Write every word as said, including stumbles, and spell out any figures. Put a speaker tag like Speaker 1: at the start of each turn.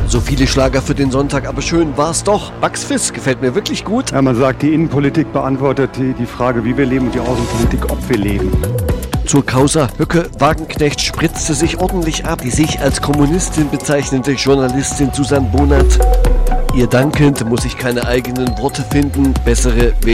Speaker 1: So viele Schlager für den Sonntag, aber schön war's doch. Bugs Fizz gefällt mir wirklich gut.
Speaker 2: Ja, man sagt, die Innenpolitik beantwortet die, die Frage, wie wir leben, und die Außenpolitik, ob wir leben.
Speaker 1: Zur Causa Höcke Wagenknecht spritzte sich ordentlich ab. Die sich als Kommunistin bezeichnende Journalistin Susanne Bonat. Ihr dankend muss ich keine eigenen Worte finden. Bessere